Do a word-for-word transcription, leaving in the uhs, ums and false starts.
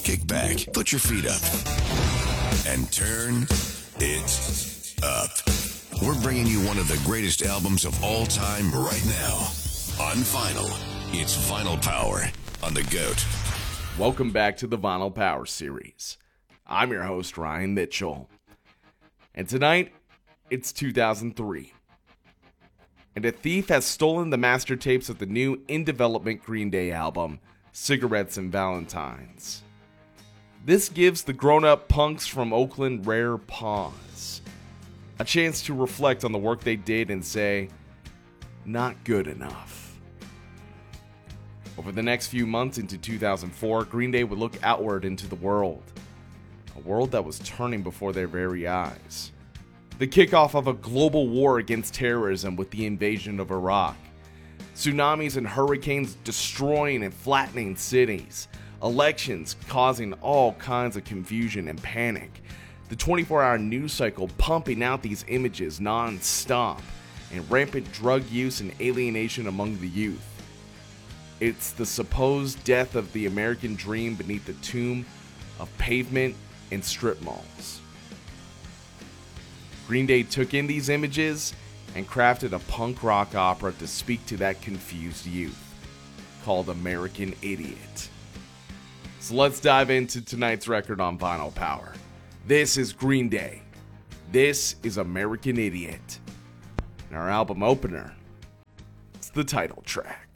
kick back, put your feet up, and turn it up. We're bringing you one of the greatest albums of all time right now. On vinyl, it's Vinyl Power on the GOAT. Welcome back to the Vinyl Power series. I'm your host, Ryan Mitchell. And tonight, it's two thousand three. And a thief has stolen the master tapes of the new in-development Green Day album, Cigarettes and Valentines. This gives the grown-up punks from Oakland rare pause. A chance to reflect on the work they did and say, not good enough. Over the next few months into two thousand four, Green Day would look outward into the world. A world that was turning before their very eyes. The kickoff of a global war against terrorism with the invasion of Iraq. Tsunamis and hurricanes destroying and flattening cities. Elections causing all kinds of confusion and panic. The twenty-four hour news cycle pumping out these images non-stop. And rampant drug use and alienation among the youth. It's the supposed death of the American dream beneath the tomb of pavement and strip malls. Green Day took in these images and crafted a punk rock opera to speak to that confused youth, called American Idiot. So let's dive into tonight's record on Vinyl Power. This is Green Day. This is American Idiot. And our album opener, it's the title track.